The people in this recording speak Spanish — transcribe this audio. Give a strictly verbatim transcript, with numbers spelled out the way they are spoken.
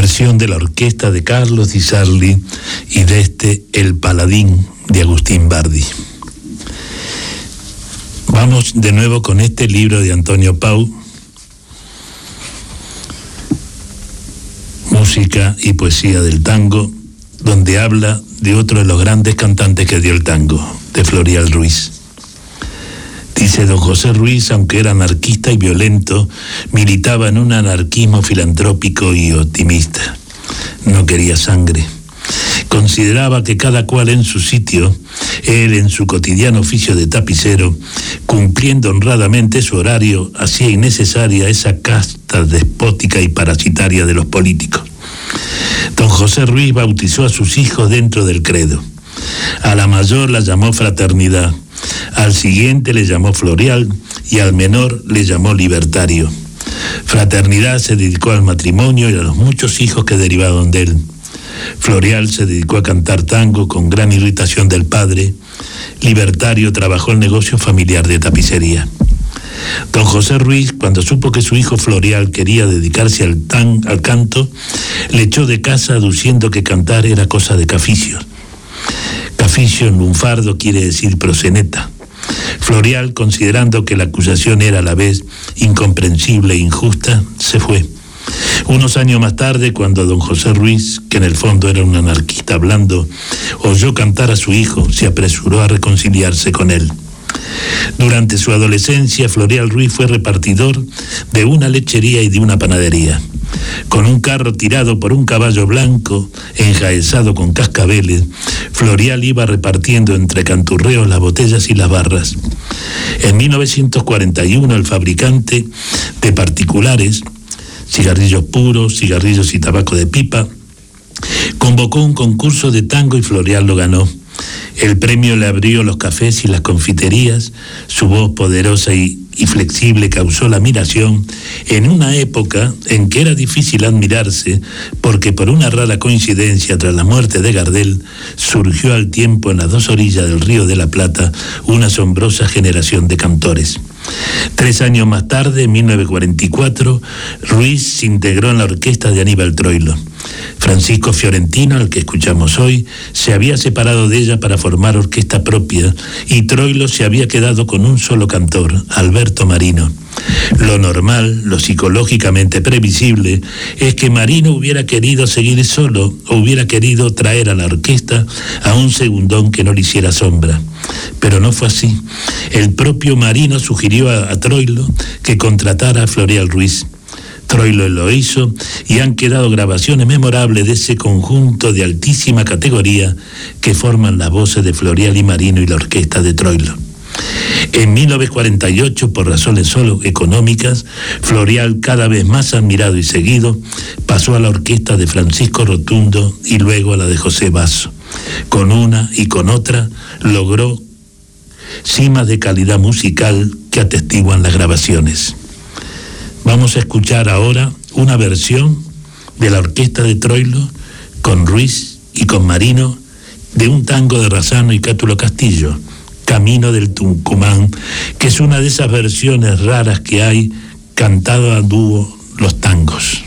versión de la orquesta de Carlos Di Sarli y de este El Paladín de Agustín Bardi. Vamos de nuevo con este libro de Antonio Pau, Música y Poesía del Tango, donde habla de otro de los grandes cantantes que dio el tango, de Florial Ruiz. Dice: don José Ruiz, aunque era anarquista y violento, militaba en un anarquismo filantrópico y optimista. No quería sangre. Consideraba que cada cual en su sitio, él en su cotidiano oficio de tapicero, cumpliendo honradamente su horario, hacía innecesaria esa casta despótica y parasitaria de los políticos. Don José Ruiz bautizó a sus hijos dentro del credo. A la mayor la llamó fraternidad, al siguiente le llamó Florial y al menor le llamó libertario. Fraternidad se dedicó al matrimonio y a los muchos hijos que derivaron de él. Florial se dedicó a cantar tango con gran irritación del padre. Libertario trabajó el negocio familiar de tapicería. Don José Ruiz, cuando supo que su hijo Florial quería dedicarse al, tan, al canto, le echó de casa aduciendo que cantar era cosa de caficios. Caficio en lunfardo quiere decir proseneta. Florial, considerando que la acusación era a la vez incomprensible e injusta, se fue. Unos años más tarde, cuando don José Ruiz, que en el fondo era un anarquista blando, oyó cantar a su hijo, se apresuró a reconciliarse con él. Durante su adolescencia, Florial Ruiz fue repartidor de una lechería y de una panadería. Con un carro tirado por un caballo blanco, enjaezado con cascabeles, Florial iba repartiendo entre canturreos las botellas y las barras. En mil novecientos cuarenta y uno, el fabricante de particulares, cigarrillos puros, cigarrillos y tabaco de pipa, convocó un concurso de tango y Florial lo ganó. El premio le abrió los cafés y las confiterías. Su voz poderosa y, y flexible causó la admiración en una época en que era difícil admirarse, porque por una rara coincidencia, tras la muerte de Gardel, surgió al tiempo en las dos orillas del Río de la Plata una asombrosa generación de cantores. Tres años más tarde, en mil novecientos cuarenta y cuatro, Ruiz se integró en la orquesta de Aníbal Troilo. Francisco Fiorentino, al que escuchamos hoy, se había separado de ella para formar orquesta propia y Troilo se había quedado con un solo cantor, Alberto Marino. Lo normal, lo psicológicamente previsible, es que Marino hubiera querido seguir solo o hubiera querido traer a la orquesta a un segundón que no le hiciera sombra. Pero no fue así. El propio Marino sugirió a, a Troilo que contratara a Florial Ruiz. Troilo lo hizo y han quedado grabaciones memorables de ese conjunto de altísima categoría que forman las voces de Florial y Marino y la orquesta de Troilo. En mil novecientos cuarenta y ocho, por razones solo económicas, Florial, cada vez más admirado y seguido, pasó a la orquesta de Francisco Rotundo y luego a la de José Basso. Con una y con otra logró cimas de calidad musical que atestiguan las grabaciones. Vamos a escuchar ahora una versión de la orquesta de Troilo con Ruiz y con Marino de un tango de Razzano y Cátulo Castillo, Camino del Tucumán, que es una de esas versiones raras que hay cantado a dúo los tangos.